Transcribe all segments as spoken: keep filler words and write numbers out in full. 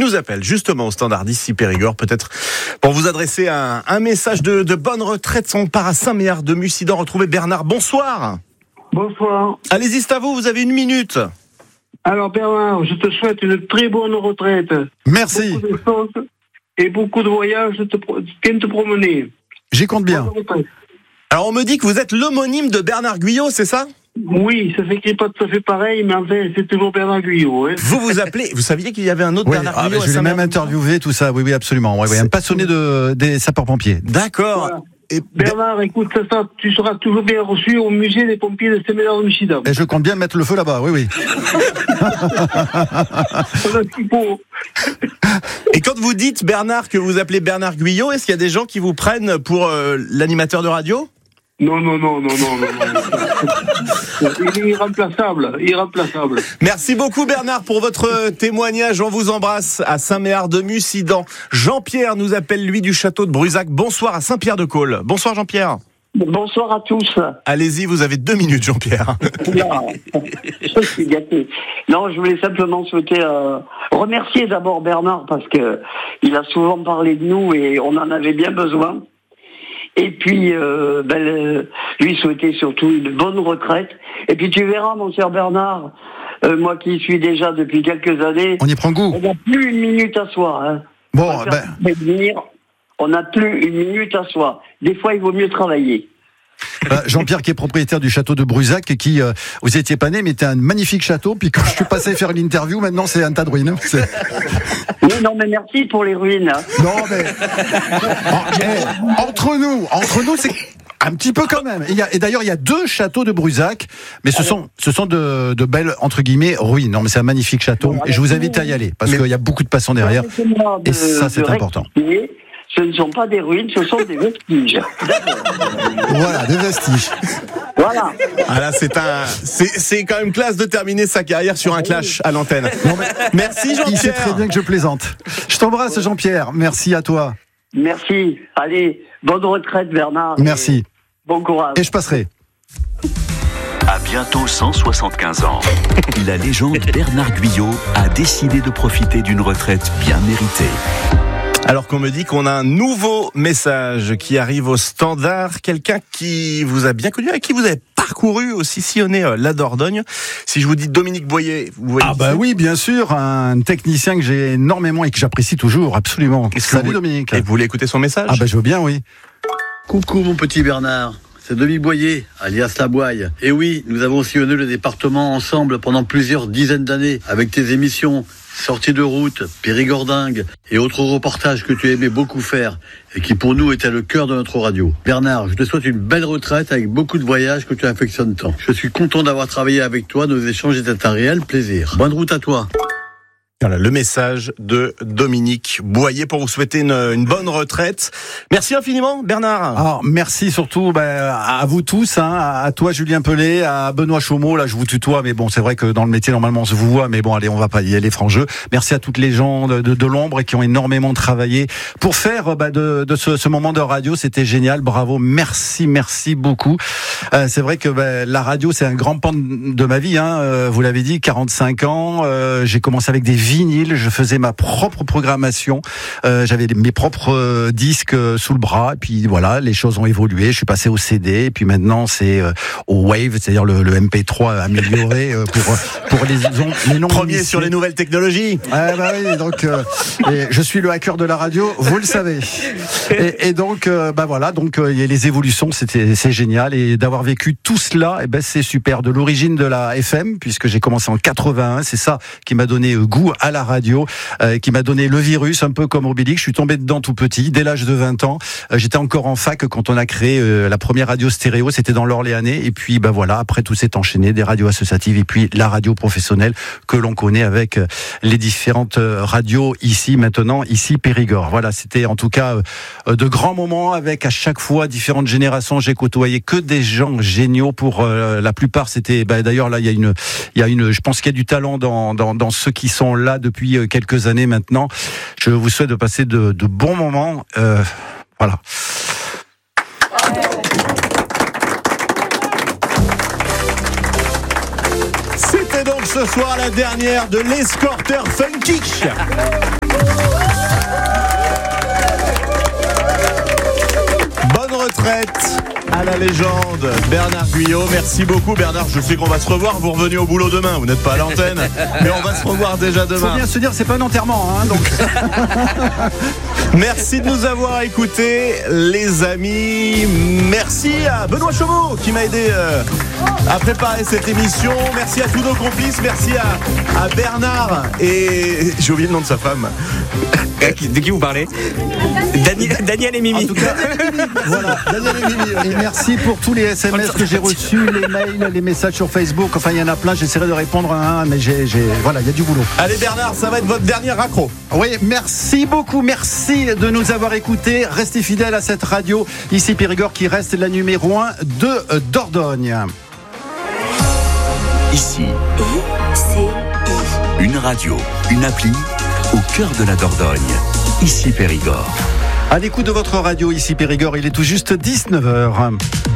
nous appelle justement au standard d'ici Périgord, peut-être pour vous adresser un, un message de, de bonne retraite. On part à Saint-Méard de Mussidan, retrouver Bernard. Bonsoir. Bonsoir. Allez-y, c'est à vous, vous avez une minute. Alors Bernard, je te souhaite une très bonne retraite. Merci. Beaucoup de choses et beaucoup de voyages, te pro- viens te promener. J'y compte bien. Bonne retraite. Alors on me dit que vous êtes l'homonyme de Bernard Guyot, c'est ça ? Oui, ça s'écrit pas tout à fait pareil, mais enfin, c'est toujours Bernard Guyot. Hein. Vous vous appelez, vous saviez qu'il y avait un autre Oui, Bernard ah, Guyot bah, à je l'ai Saint-Méard même interviewé, tout ça. Oui, oui, absolument. Oui, oui, un passionné de, des sapeurs-pompiers. D'accord. Voilà. Et Bernard, écoute, ça, ça, tu seras toujours bien reçu au musée des pompiers de Saint-Méard de Mussidan. Et je compte bien mettre le feu là-bas, oui, oui. On a ce qu'il faut. Et quand vous dites Bernard que vous appelez Bernard Guyot, est-ce qu'il y a des gens qui vous prennent pour euh, l'animateur de radio ? Non, non, non, non, non, non, non. Il est irremplaçable, irremplaçable. Merci beaucoup Bernard pour votre témoignage. On vous embrasse à Saint-Méard de Mussidan. Jean-Pierre nous appelle lui du château de Brusac. Bonsoir à Saint-Pierre-de-Caules. Bonsoir Jean-Pierre. Bonsoir à tous. Allez-y, vous avez deux minutes Jean-Pierre. Non, je suis gâté. Non, je voulais simplement souhaiter euh, remercier d'abord Bernard parce que il a souvent parlé de nous et on en avait bien besoin. Et puis, euh, ben, le, lui souhaiter surtout une bonne retraite. Et puis tu verras, mon cher Bernard, euh, moi qui y suis déjà depuis quelques années, On y prend goût. on n'a plus une minute à soi. Hein. Bon, On va ben, faire prévenir, on n'a plus une minute à soi. Des fois, il vaut mieux travailler. euh, Jean-Pierre qui est propriétaire du château de Brusac, qui, euh, vous étiez pas né, mais c'était un magnifique château. Puis quand je suis passé faire l'interview, maintenant c'est un tas de ruines. C'est... Oui, non, mais merci pour les ruines. Hein. Non, mais oh, hey, entre nous, entre nous, c'est un petit peu quand même. Et, il y a, et d'ailleurs, il y a deux châteaux de Brusac, mais ce sont, ce sont de, de belles entre guillemets ruines. Non, mais c'est un magnifique château, et je vous invite à y aller parce qu'il y a beaucoup de passion derrière. De, Et ça, c'est important. Ce ne sont pas des ruines, ce sont des vestiges. Voilà, des vestiges. Voilà. Ah là, c'est un, c'est, c'est quand même classe de terminer sa carrière sur un clash à l'antenne. Non, mais Merci il sait Jean-Pierre. très bien que je plaisante. Je t'embrasse, Jean-Pierre. Merci à toi. Merci. Allez, bonne retraite, Bernard. Merci. Et bon courage. Et je passerai. À bientôt cent soixante-quinze ans, la légende Bernard Guyot a décidé de profiter d'une retraite bien méritée. Alors qu'on me dit qu'on a un nouveau message qui arrive au standard, quelqu'un qui vous a bien connu, avec qui vous avez parcouru aussi, sillonné euh, la Dordogne. Si je vous dis Dominique Boyer, vous voyez. Ah bah oui, bien sûr, un technicien que j'ai énormément et que j'apprécie toujours, absolument. Est-ce que Salut vous- Dominique. Et vous voulez écouter son message? Ah bah je veux bien, oui. Coucou mon petit Bernard, c'est Dominique Boyer, alias La Boye. Et oui, nous avons sillonné le département ensemble pendant plusieurs dizaines d'années avec tes émissions, Sorties de route, Périgordingue et autres reportages que tu aimais beaucoup faire et qui pour nous étaient le cœur de notre radio. Bernard, je te souhaite une belle retraite avec beaucoup de voyages que tu affectionnes tant. Je suis content d'avoir travaillé avec toi, nos échanges étaient un réel plaisir. Bonne route à toi. Voilà le message de Dominique Boyer pour vous souhaiter une, une bonne retraite. Merci infiniment Bernard. Alors, merci surtout ben, à vous tous, hein, à toi Julien Pellet, à Benoît Chaumeau, là je vous tutoie, mais bon c'est vrai que dans le métier normalement on se vous voit, mais bon allez on va pas y aller franc jeu. Merci à toutes les gens de, de, de l'ombre et qui ont énormément travaillé pour faire ben, de, de ce, ce moment de radio, c'était génial, bravo, merci, merci beaucoup. Euh, c'est vrai que ben, la radio c'est un grand pan de, de ma vie, hein, euh, vous l'avez dit, quarante-cinq ans, euh, j'ai commencé avec des vinyle, je faisais ma propre programmation, euh, j'avais mes propres euh, disques euh, sous le bras, et puis voilà, les choses ont évolué, je suis passé au C D, et puis maintenant c'est euh, au Wave, c'est-à-dire le, le M P trois amélioré euh, pour pour les, les non Premier initiés. sur les nouvelles technologies. Ah bah oui, donc euh, et je suis le hacker de la radio, vous le savez. Et, et donc euh, bah voilà, donc euh, y a les évolutions, c'était c'est génial, et d'avoir vécu tout cela, et ben c'est super. De l'origine de la F M, puisque j'ai commencé en quatre-vingt-un, c'est ça qui m'a donné euh, goût à la radio, euh, qui m'a donné le virus, un peu comme Obélix. Je suis tombé dedans tout petit, dès l'âge de vingt ans. Euh, j'étais encore en fac quand on a créé euh, la première radio stéréo, c'était dans l'Orléanais. Et puis bah voilà, après tout s'est enchaîné, des radios associatives et puis la radio professionnelle que l'on connaît avec euh, les différentes euh, radios ici maintenant, ici Périgord. Voilà, c'était en tout cas euh, de grands moments avec à chaque fois différentes générations. J'ai côtoyé que des gens géniaux. Pour euh, la plupart, c'était bah, d'ailleurs là il y a une, il y a une, je pense qu'il y a du talent dans dans, dans ceux qui sont là depuis euh, quelques années maintenant. Je vous souhaite de passer de, de bons moments. Euh, voilà. C'était donc ce soir la dernière de l'escorteur funky. retraite à la légende Bernard Guyot. Merci beaucoup Bernard, je sais qu'on va se revoir, vous revenez au boulot demain, vous n'êtes pas à l'antenne, mais on va se revoir déjà demain. Faut bien se dire, c'est pas un enterrement, hein, donc. Merci de nous avoir écoutés les amis. Merci à Benoît Chauveau qui m'a aidé euh, à préparer cette émission. Merci à tous nos complices, merci à, à Bernard et j'ai oublié le nom de sa femme. De qui vous parlez? Daniel, Daniel et Mimi. En tout cas, voilà, Daniel et Mimi. Et merci pour tous les S M S que j'ai reçus, les mails, les messages sur Facebook. Enfin, il y en a plein. J'essaierai de répondre à un, mais j'ai, j'ai, voilà, il y a du boulot. Allez Bernard, ça va être votre dernier raccro. Oui, merci beaucoup. Merci de nous avoir écoutés. Restez fidèles à cette radio. Ici Périgord qui reste la numéro un de Dordogne. Ici, une radio, une appli au cœur de la Dordogne. Ici Périgord. À l'écoute de votre radio, ici Périgord, il est tout juste dix-neuf heures.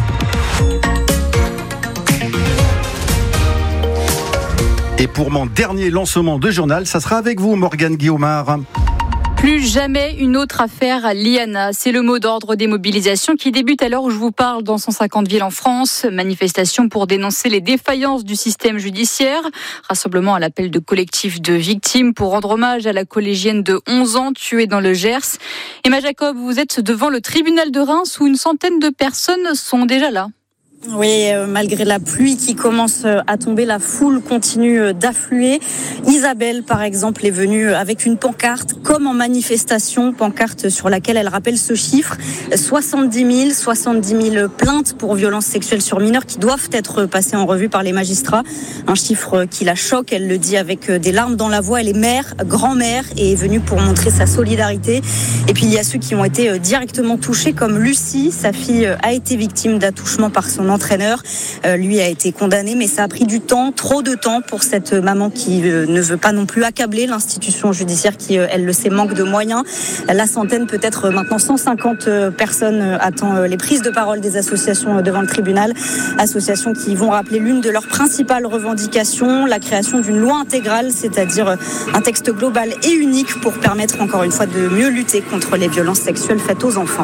Et pour mon dernier lancement de journal, ça sera avec vous, Morgane Guillaumard. Plus jamais une autre affaire à Liana. C'est le mot d'ordre des mobilisations qui débutent à l'heure où je vous parle dans cent cinquante villes en France. Manifestation pour dénoncer les défaillances du système judiciaire. Rassemblement à l'appel de collectifs de victimes pour rendre hommage à la collégienne de onze ans tuée dans le Gers. Emma Jacob, vous êtes devant le tribunal de Reims où une centaine de personnes sont déjà là. Oui, euh, malgré la pluie qui commence à tomber, la foule continue d'affluer. Isabelle, par exemple, est venue avec une pancarte, comme en manifestation, pancarte sur laquelle elle rappelle ce chiffre, soixante-dix mille, soixante-dix mille plaintes pour violences sexuelles sur mineurs qui doivent être passées en revue par les magistrats. Un chiffre qui la choque, elle le dit avec des larmes dans la voix. Elle est mère, grand-mère et est venue pour montrer sa solidarité. Et puis il y a ceux qui ont été directement touchés, comme Lucie. Sa fille a été victime d'attouchement par son entraîneur. Euh, lui a été condamné, mais ça a pris du temps, trop de temps pour cette maman qui euh, ne veut pas non plus accabler l'institution judiciaire qui, euh, elle le sait, manque de moyens. La centaine, peut-être euh, maintenant cent cinquante euh, personnes euh, attend euh, les prises de parole des associations euh, devant le tribunal. Associations qui vont rappeler l'une de leurs principales revendications, la création d'une loi intégrale, c'est-à-dire euh, un texte global et unique pour permettre encore une fois de mieux lutter contre les violences sexuelles faites aux enfants.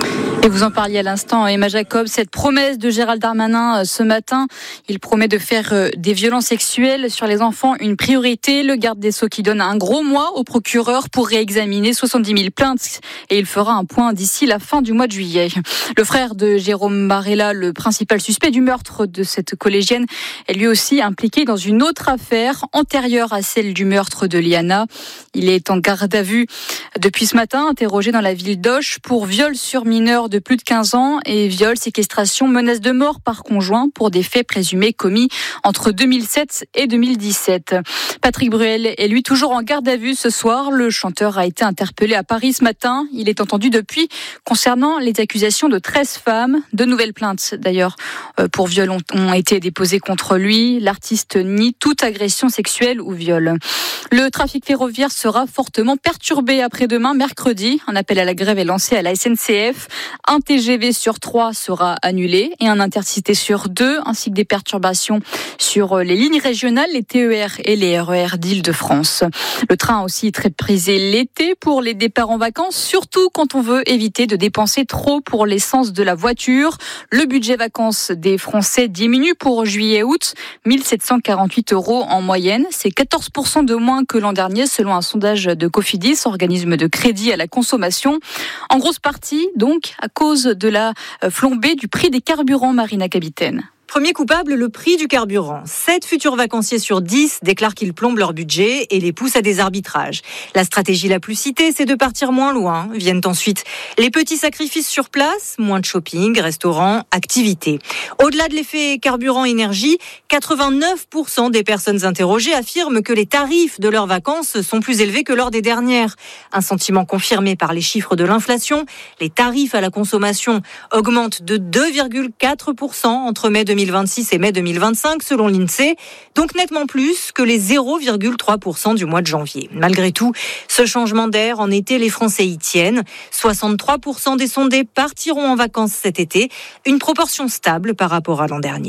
Et vous en parliez à l'instant, Emma Jacob, cette promesse de Gérald Darmanin ce matin, il promet de faire des violences sexuelles sur les enfants une priorité. Le garde des Sceaux qui donne un gros mois au procureur pour réexaminer soixante-dix mille plaintes et il fera un point d'ici la fin du mois de juillet. Le frère de Jérôme Barella, le principal suspect du meurtre de cette collégienne, est lui aussi impliqué dans une autre affaire antérieure à celle du meurtre de Liana. Il est en garde à vue depuis ce matin, interrogé dans la ville d'Auch pour viol sur mineur de plus de quinze ans et viol, séquestration, menace de mort par conjoint pour des faits présumés commis entre deux mille sept et deux mille dix-sept. Patrick Bruel est lui toujours en garde à vue ce soir. Le chanteur a été interpellé à Paris ce matin. Il est entendu depuis concernant les accusations de treize femmes. De nouvelles plaintes d'ailleurs pour viol ont été déposées contre lui. L'artiste nie toute agression sexuelle ou viol. Le trafic ferroviaire sera fortement perturbé après-demain, mercredi. Un appel à la grève est lancé à la S N C F. Un T G V sur trois sera annulé et un Intercité sur deux, ainsi que des perturbations sur les lignes régionales, les T E R et les R E R d'Île-de-France. Le train a aussi très prisé l'été pour les départs en vacances, surtout quand on veut éviter de dépenser trop pour l'essence de la voiture. Le budget vacances des Français diminue pour juillet-août, mille sept cent quarante-huit euros en moyenne. C'est quatorze pour cent de moins que l'an dernier, selon un sondage de Cofidis, organisme de crédit à la consommation. En grosse partie, donc, à cause de la flambée du prix des carburants, Marina Capitaine. Premier coupable, le prix du carburant. Sept futurs vacanciers sur dix déclarent qu'ils plombent leur budget et les poussent à des arbitrages. La stratégie la plus citée, c'est de partir moins loin. Viennent ensuite les petits sacrifices sur place, moins de shopping, restaurants, activités. Au-delà de l'effet carburant-énergie, quatre-vingt-neuf pour cent des personnes interrogées affirment que les tarifs de leurs vacances sont plus élevés que lors des dernières. Un sentiment confirmé par les chiffres de l'inflation. Les tarifs à la consommation augmentent de deux virgule quatre pour cent entre mai deux mille vingt-six et mai deux mille vingt-cinq selon l'INSEE, donc nettement plus que les zéro virgule trois pour cent du mois de janvier. Malgré tout, ce changement d'air en été, les Français y tiennent. soixante-trois pour cent des sondés partiront en vacances cet été, une proportion stable par rapport à l'an dernier.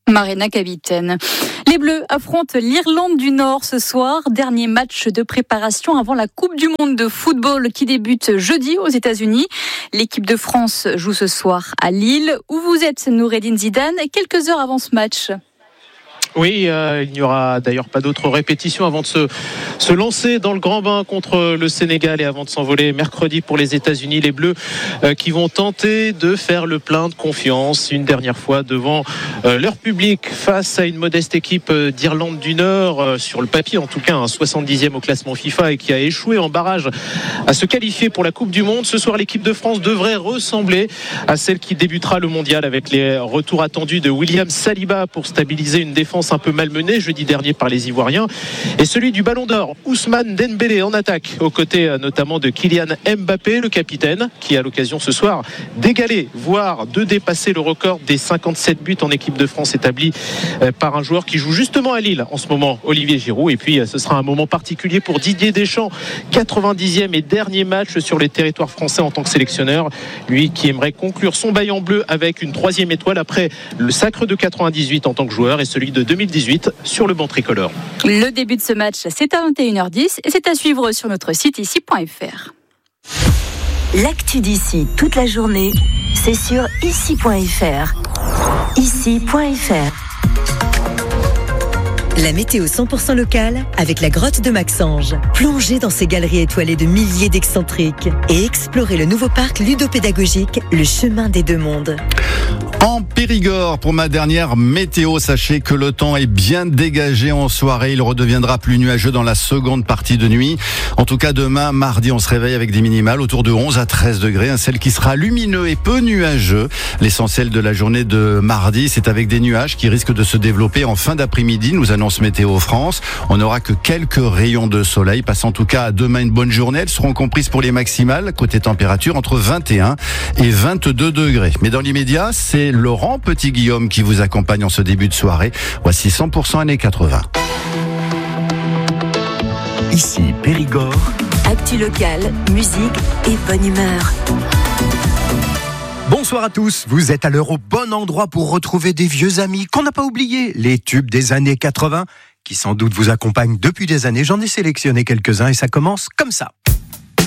Marina, capitaine. Les Bleus affrontent l'Irlande du Nord ce soir. Dernier match de préparation avant la Coupe du Monde de football qui débute jeudi aux États-Unis. L'équipe de France joue ce soir à Lille. Où vous êtes, Noureddine Zidane, quelques heures avant ce match? Oui, euh, il n'y aura d'ailleurs pas d'autres répétitions avant de se, se lancer dans le grand bain contre le Sénégal et avant de s'envoler mercredi pour les États-Unis. Les Bleus euh, qui vont tenter de faire le plein de confiance une dernière fois devant euh, leur public face à une modeste équipe euh, d'Irlande du Nord, euh, sur le papier en tout cas, un soixante-dixième au classement FIFA et qui a échoué en barrage à se qualifier pour la Coupe du Monde. Ce soir, l'équipe de France devrait ressembler à celle qui débutera le mondial avec les retours attendus de William Saliba pour stabiliser une défense un peu malmenée jeudi dernier par les Ivoiriens, et celui du Ballon d'Or, Ousmane Dembélé en attaque, aux côtés notamment de Kylian Mbappé, le capitaine, qui a l'occasion ce soir d'égaler, voire de dépasser le record des cinquante-sept buts en équipe de France établi par un joueur qui joue justement à Lille en ce moment, Olivier Giroud. Et puis ce sera un moment particulier pour Didier Deschamps, quatre-vingt-dixième et dernier match sur les territoires français en tant que sélectionneur, lui qui aimerait conclure son bail en bleu avec une troisième étoile après le sacre de quatre-vingt-dix-huit en tant que joueur et celui de deux mille dix-huit sur le banc tricolore. Le début de ce match, c'est à vingt et une heures dix et c'est à suivre sur notre site ici point f r. L'actu d'ici toute la journée, c'est sur ici point f r. ici point f r. La météo cent pour cent locale avec la grotte de Maxange. Plongez dans ces galeries étoilées de milliers d'excentriques et explorez le nouveau parc ludopédagogique, le chemin des deux mondes. En Périgord, pour ma dernière météo, sachez que le temps est bien dégagé en soirée. Il redeviendra plus nuageux dans la seconde partie de nuit. En tout cas, demain, mardi, on se réveille avec des minimales autour de onze à treize degrés. Un ciel qui sera lumineux et peu nuageux. L'essentiel de la journée de mardi, c'est avec des nuages qui risquent de se développer en fin d'après-midi, nous annonce Météo France. On n'aura que quelques rayons de soleil. Passe en tout cas à demain une bonne journée. Elles seront comprises pour les maximales, côté température, entre vingt et un et vingt-deux degrés. Mais dans l'immédiat, c'est Laurent Petit-Guillaume qui vous accompagne en ce début de soirée. Voici cent pour cent années quatre-vingts. Ici Périgord. Actu locale, musique et bonne humeur. Bonsoir à tous, vous êtes à l'heure au bon endroit pour retrouver des vieux amis qu'on n'a pas oubliés, les tubes des années quatre-vingts, qui sans doute vous accompagnent depuis des années. J'en ai sélectionné quelques-uns et ça commence comme ça.